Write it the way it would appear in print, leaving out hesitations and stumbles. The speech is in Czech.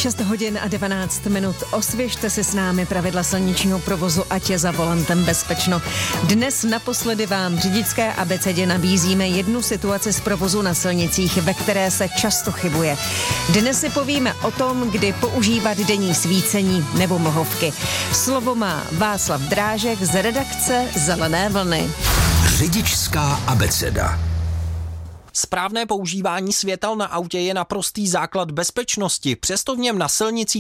6 hodin a 19 minut. Osvěžte si s námi pravidla silničního provozu, ať je za volantem bezpečno. Dnes naposledy vám v řidičské abecedě nabízíme jednu situaci z provozu na silnicích, ve které se často chybuje. Dnes si povíme o tom, kdy používat denní svícení nebo mlhovky. Slovo má Václav Drážek z redakce Zelené vlny. Řidičská abeceda. Správné používání světel na autě je naprostý základ bezpečnosti, přesto v něm na silnicích